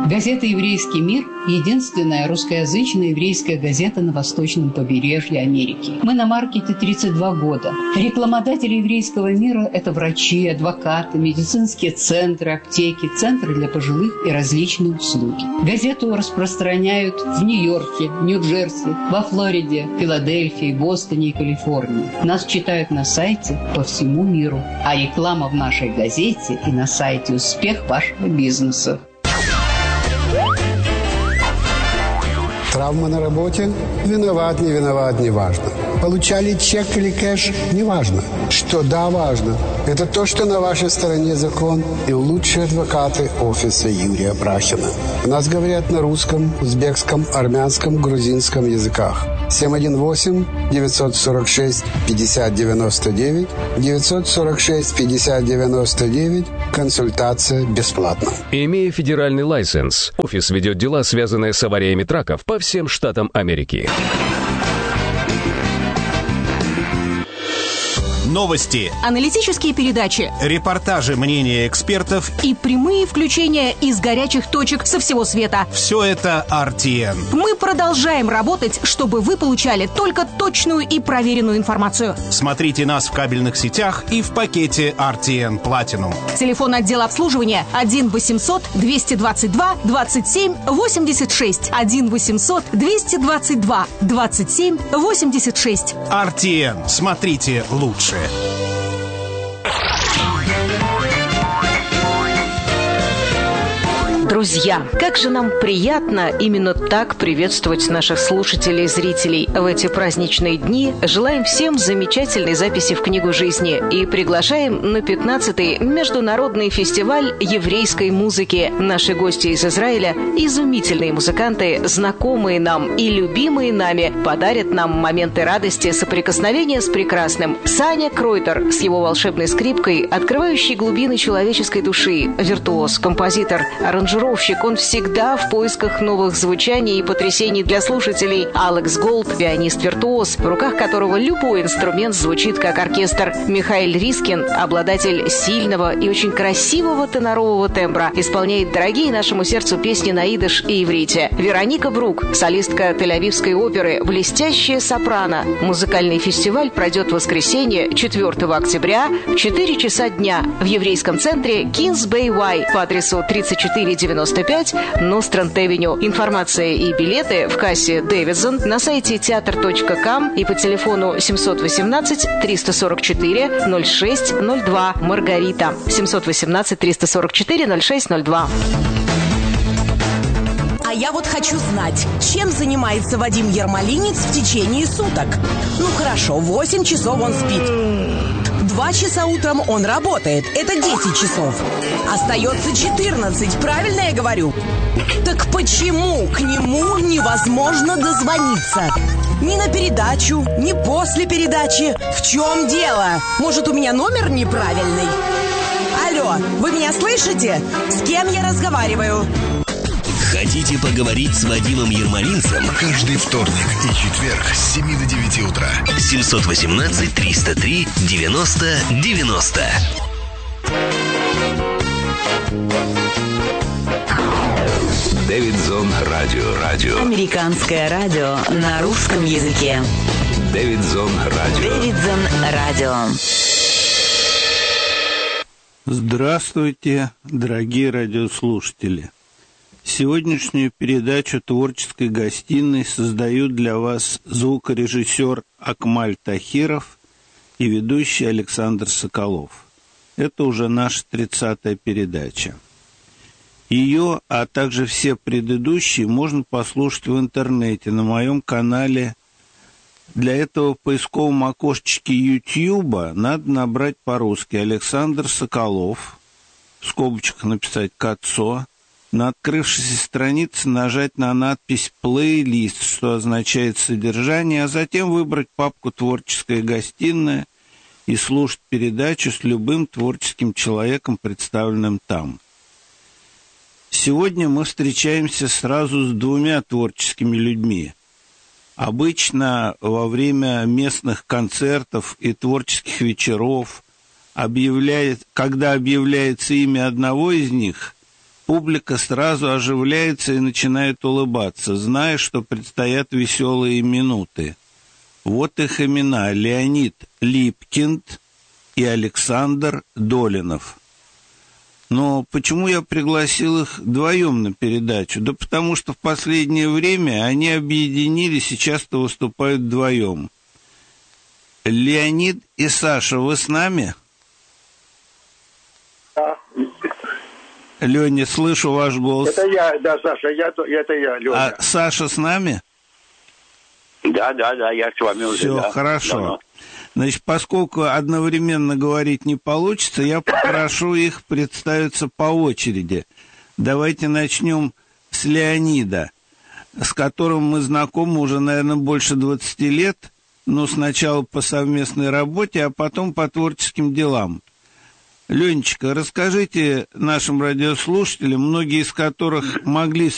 Газета «Еврейский мир» – единственная русскоязычная еврейская газета на восточном побережье Америки. Мы на маркете 32 года. Рекламодатели «Еврейского мира» – это врачи, адвокаты, медицинские центры, аптеки, центры для пожилых и различные услуги. Газету распространяют в Нью-Йорке, Нью-Джерси, во Флориде, Филадельфии, Бостоне и Калифорнии. Нас читают на сайте по всему миру. А реклама в нашей газете и на сайте «Успех вашего бизнеса». Травма на работе? Виноват, не виноват, не важно. Получали чек или кэш? Не важно. Что да, важно. Это то, что на вашей стороне закон и лучшие адвокаты офиса Юрия Брахина. У нас говорят на русском, узбекском, армянском, грузинском языках. 718-946-5099, 946-5099, консультация бесплатна. Имея федеральный лайсенс, офис ведет дела, связанные с авариями траков по всем штатам Америки. Новости, аналитические передачи, репортажи, мнения экспертов и прямые включения из горячих точек со всего света. Все это RTN. Мы продолжаем работать, чтобы вы получали только точную и проверенную информацию. Смотрите нас в кабельных сетях и в пакете RTN Platinum. Телефон отдела обслуживания 1-800-222-27-86. 1-800-222-27-86. RTN. Смотрите лучше. Друзья, как же нам приятно именно так приветствовать наших слушателей и зрителей в эти праздничные дни. Желаем всем замечательной записи в книгу жизни и приглашаем на 15-й международный фестиваль еврейской музыки. Наши гости из Израиля, изумительные музыканты, знакомые нам и любимые нами, подарят нам моменты радости, соприкосновения с прекрасным. Саня Кройтер с его волшебной скрипкой, открывающей глубины человеческой души, виртуоз, композитор, аранжировщик. Он всегда в поисках новых звучаний и потрясений для слушателей. Алекс Голд, пианист-виртуоз, в руках которого любой инструмент звучит как оркестр. Михаил Рискин, обладатель сильного и очень красивого тенорового тембра, исполняет дорогие нашему сердцу песни на идиш и иврите. Вероника Брук, солистка Тель-Авивской оперы, блестящая сопрано. Музыкальный фестиваль пройдет в воскресенье, 4 октября, в 4 часа дня в еврейском центре Kings Bay Y по адресу 3495 Нострант-Авеню. Информация и билеты в кассе Дэвидсон, на сайте театр.ком и по телефону 718-344-0602. Маргарита. 718-344-0602. А я вот хочу знать, чем занимается Вадим Ермолинец в течение суток. Ну хорошо, 8 часов он спит. 2 часа утром он работает. Это 10 часов. Остается 14, правильно я говорю? Так почему к нему невозможно дозвониться? Ни на передачу, ни после передачи. В чем дело? Может, у меня номер неправильный? Алло, вы меня слышите? С кем я разговариваю? Хотите поговорить с Вадимом Ермолинцем? Каждый вторник и четверг с 7 до 9 утра. 718-303-90-90. Дэвидсон радио. Американское радио на русском языке. Дэвидсон радио. Здравствуйте, дорогие радиослушатели. Сегодняшнюю передачу «Творческой гостиной» создают для вас звукорежиссер Акмаль Тахиров и ведущий Александр Соколов. Это уже наша 30-я передача. Ее, а также все предыдущие можно послушать в интернете на моем канале. Для этого в поисковом окошечке YouTube надо набрать по-русски Александр Соколов, в скобочках написать «Кацо», на открывшейся странице нажать на надпись «Плейлист», что означает «Содержание», а затем выбрать папку «Творческая гостиная» и слушать передачу с любым творческим человеком, представленным там. Сегодня мы встречаемся сразу с двумя творческими людьми. Обычно во время местных концертов и творческих вечеров, когда объявляется имя одного из них, Публика сразу оживляется и начинает улыбаться, зная, что предстоят веселые минуты. Вот их имена: Леонид Липкинд и Александр Долинов. Но почему я пригласил их вдвоем на передачу? Да потому что в последнее время они объединились и часто выступают вдвоем. Леонид и Саша, вы с нами? Да. Леня, слышу ваш голос. Это я, да, Саша, это я, Леня. А Саша с нами? Да, я с вами уже. Все, да, хорошо. давно. Значит, поскольку одновременно говорить не получится, я попрошу их представиться по очереди. Давайте начнем с Леонида, с которым мы знакомы уже, наверное, больше 20 лет, но сначала по совместной работе, а потом по творческим делам. Ленечка, расскажите нашим радиослушателям, многие из которых могли